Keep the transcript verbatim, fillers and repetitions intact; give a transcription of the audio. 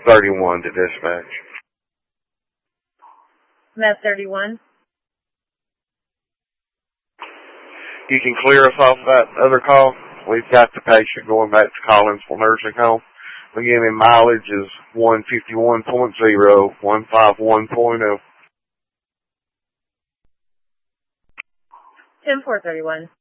thirty-one to dispatch. Mass thirty-one. You can clear us off that other call. We've got the patient going back to Collinsville Nursing Home. Again, in mileage is one fifty-one point zero, one fifty-one point zero. ten four thirty-one.